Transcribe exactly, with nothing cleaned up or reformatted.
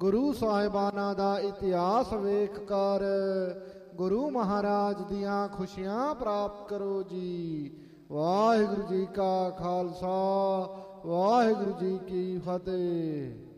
ਗੁਰੂ ਸਾਹਿਬਾਨਾਂ ਦਾ ਇਤਿਹਾਸ ਵੇਖ ਕਰ ਗੁਰੂ ਮਹਾਰਾਜ ਦੀਆਂ ਖੁਸ਼ੀਆਂ ਪ੍ਰਾਪਤ ਕਰੋ ਜੀ। ਵਾਹਿਗੁਰੂ ਜੀ ਕਾ ਖਾਲਸਾ, ਵਾਹਿਗੁਰੂ ਜੀ ਕੀ ਫਤਿਹ।